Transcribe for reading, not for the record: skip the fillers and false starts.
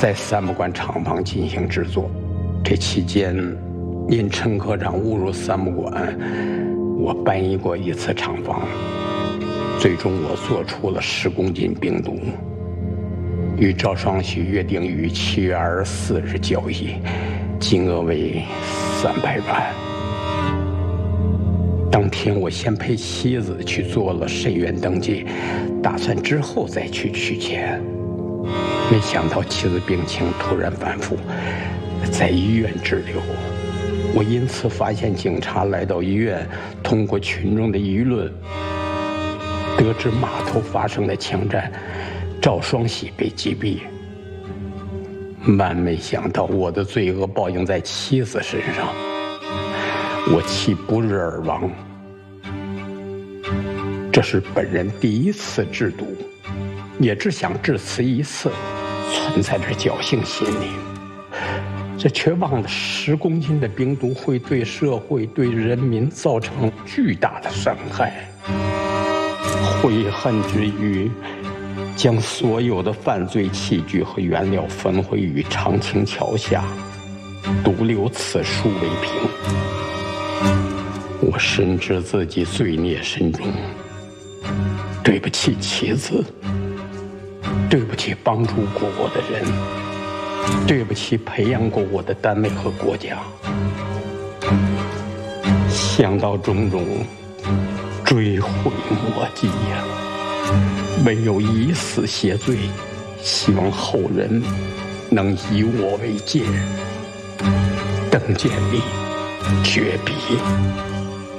在三木馆厂房进行制作。这期间，因陈科长误入三木馆，我搬移过一次厂房。最终，我做出了10公斤冰毒，与赵双喜约定于7月24日交易，金额为300万。当天，我先陪妻子去做了肾源登记，打算之后再去取钱。没想到妻子病情突然反复，在医院滞留。我因此发现警察来到医院，通过群众的议论，得知码头发生了枪战，赵双喜被击毙。万没想到，我的罪恶报应在妻子身上，我妻不治而亡。这是本人第一次制毒，也只想致此一次，存在着侥幸心理。这却忘了10公斤的冰毒会对社会、对人民造成巨大的伤害。悔恨之余，将所有的犯罪器具和原料焚毁于长青桥下，独留此书为凭。我深知自己罪孽深重，对不起妻子，对不起帮助过我的人，对不起培养过我的单位和国家。想到种种，追悔莫及呀！唯有以死谢罪，希望后人能以我为戒。邓建立绝笔。